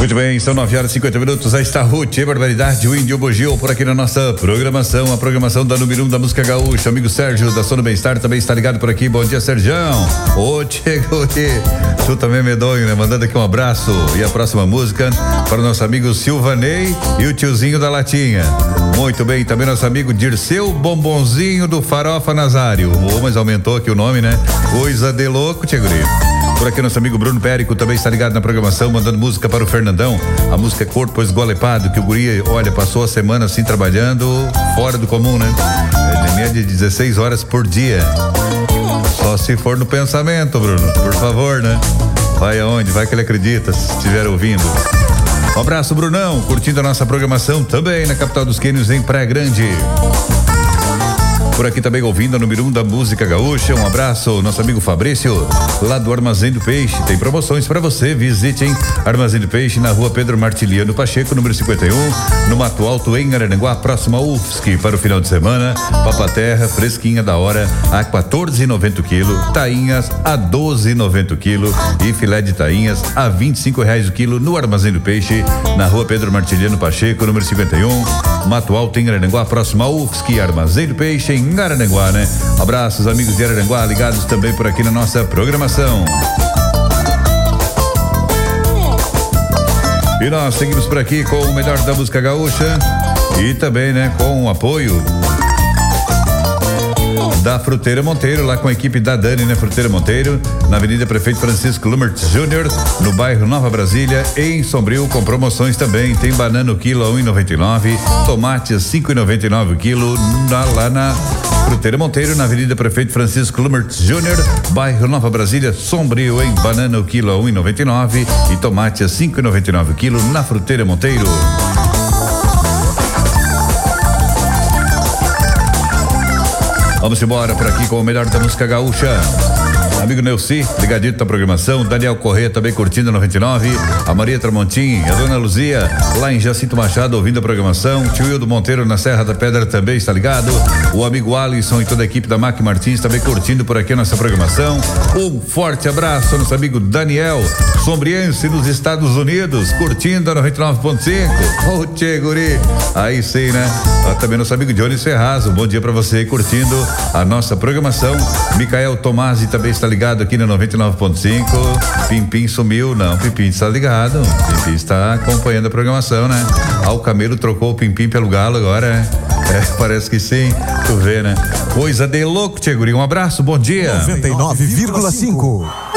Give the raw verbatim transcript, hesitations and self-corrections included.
Muito bem, são nove horas e cinquenta minutos. Aí está Ruth, é barbaridade, o Índio Bugio por aqui na nossa programação, a programação da número um da música gaúcha. Amigo Sérgio da Sono Bem-Estar também está ligado por aqui. Bom dia, Sergião. Ô, chegou aqui. Tu também é medonho, né? Mandando aqui um abraço. E a próxima música para o nosso amigo Silvanei e o tiozinho da Latinha. Muito bem, também nosso amigo Dirceu Bombonzinho do Farofa Nazário. Ô, mas aumentou aqui o nome, né? Coisa de louco, tchê guri. Por aqui nosso amigo Bruno Périco também está ligado na programação, mandando música para o Fernandão. A música é Corpo Esgolepado, que o guri, olha, passou a semana assim trabalhando fora do comum, né? É de média de dezesseis horas por dia. Só se for no pensamento, Bruno, por favor, né? Vai aonde? Vai que ele acredita, se estiver ouvindo. Um abraço, Brunão, curtindo a nossa programação também na capital dos Quênios, em Praia Grande. Por aqui também ouvindo a número um da música gaúcha. Um abraço, nosso amigo Fabrício, lá do Armazém do Peixe. Tem promoções para você. Visitem Armazém do Peixe na rua Pedro Martiliano Pacheco, número cinquenta e um, no Mato Alto, em Araranguá, próximo ao U F S C. Para o final de semana, papaterra fresquinha da hora a quatorze reais e noventa o quilo, tainhas a doze reais e noventa o quilo e filé de tainhas a vinte e cinco reais o quilo no Armazém do Peixe, na rua Pedro Martiliano Pacheco, número cinquenta e um, Mato Alto, em Araranguá, próximo ao U F S C. Armazém do Peixe, em Araranguá, né? Abraços, amigos de Araranguá, ligados também por aqui na nossa programação. E nós seguimos por aqui com o melhor da música gaúcha e também, né, com o apoio da Fruteira Monteiro, lá com a equipe da Dani, né? Fruteira Monteiro, na Avenida Prefeito Francisco Lumert Júnior, no bairro Nova Brasília, em Sombrio, com promoções também. Tem banana o quilo a um real e noventa e nove, tomate a cinco reais e noventa e nove o quilo, na, lá na Fruteira Monteiro, na Avenida Prefeito Francisco Lumert Júnior, bairro Nova Brasília, Sombrio, em banana o quilo a um real e noventa e nove e tomate a cinco reais e noventa e nove o quilo, na Fruteira Monteiro. Vamos embora por aqui com o melhor da música gaúcha. Amigo Neuci, ligadito na programação. Daniel Corrêa também curtindo a noventa e nove. A Maria Tramontim, a Dona Luzia, lá em Jacinto Machado, ouvindo a programação. Tio Hildo Monteiro na Serra da Pedra também está ligado. O amigo Alisson e toda a equipe da Mac Martins também curtindo por aqui a nossa programação. Um forte abraço ao nosso amigo Daniel, sombriense nos Estados Unidos, curtindo a noventa e nove ponto cinco. Ô, tchê, guri. Aí sim, né? Ah, também nosso amigo Johnny Ferraz, um bom dia pra você, curtindo a nossa programação. Micael Tomasi também está ligado aqui no noventa e nove ponto cinco. Pimpim sumiu, não, Pimpim está ligado. Pimpim está acompanhando a programação, né? Ah, o Camelo trocou o Pimpim pelo Galo agora, é? É, parece que sim, tu vê, né? Coisa de louco, tchê, guri. Um abraço, bom dia. noventa e nove vírgula cinco